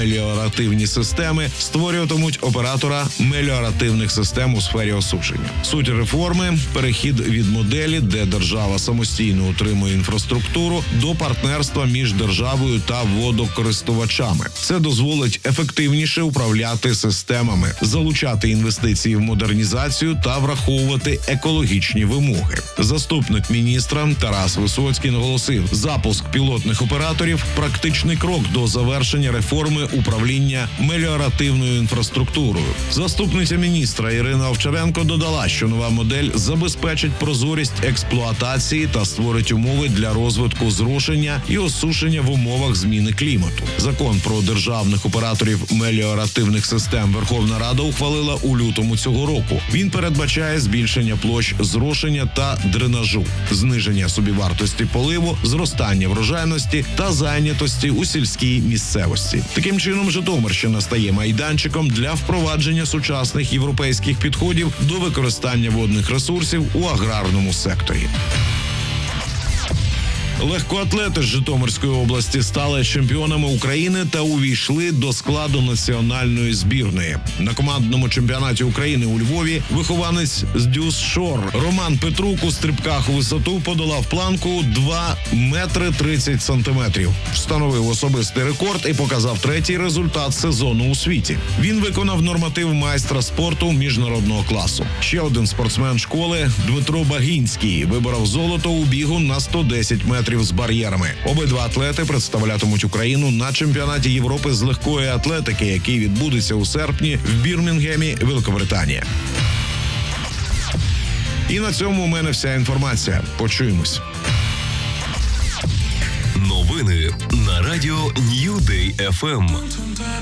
меліоративні системи створюватимуть оператора меліоративних систем у сфері осушення. Суть реформи – перехід від моделі, де держава самостійно утримує інфраструктуру, до партнерства між державою та водокористувачами. Це дозволить ефективніше управляти системами, залучати інвестиції в модернізацію та враховувати екологічні вимоги. Заступник міністра Тарас Висоцький наголосив, запуск пілотних операторів – практичний крок до завершення реформи управління меліоративною інфраструктурою. Заступниця міністра Ірина Овчаренко додала, що нова модель забезпечить прозорість експлуатації та створить умови для розвитку зрошення і осушення в умовах зміни клімату. Закон про державних операторів меліоративних систем Верховна Рада ухвалила у лютому цього року. Він передбачає збільшення площ зрошення та дренажу, зниження собівартості поливу, зростання врожайності та зайнятості у сільській місцевості. Таким чином, Житомирщина стає майданчиком для впровадження сучасних європейських підходів до використання водних ресурсів у аграрному секторі. Легкоатлети з Житомирської області стали чемпіонами України та увійшли до складу національної збірної. На командному чемпіонаті України у Львові вихованець з Дюсшор Роман Петрук у стрибках у висоту подолав планку 2 метри 30 сантиметрів. Встановив особистий рекорд і показав третій результат сезону у світі. Він виконав норматив майстра спорту міжнародного класу. Ще один спортсмен школи Дмитро Багінський виборов золото у бігу на 110 метрів з бар'єрами. Обидва атлети представлятимуть Україну на чемпіонаті Європи з легкої атлетики, який відбудеться у серпні в Бірмінгемі, Великобританія. І на цьому у мене вся інформація. Почуємось. Новини на радіо New Day FM.